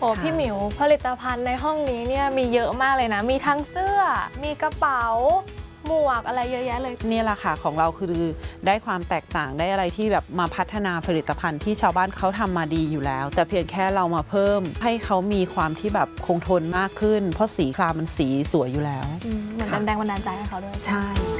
พี่หมิวผลิตภัณฑ์ในห้องนี้เนี่ยมีเยอะมากเลยนะมีทั้งเสื้อมีกระเป๋าหมวกอะไรเยอะแยะเลยนี่แหละค่ะของเราคือได้ความแตกต่างได้อะไรที่แบบมาพัฒนาผลิตภัณฑ์ที่ชาวบ้านเขาทำมาดีอยู่แล้วแต่เพียงแค่เรามาเพิ่มให้เขามีความที่แบบคงทนมากขึ้นเพราะสีครามมันสีสวยอยู่แล้วเหมือนเป็นแรงบันดาลใจให้เขาด้วยใช่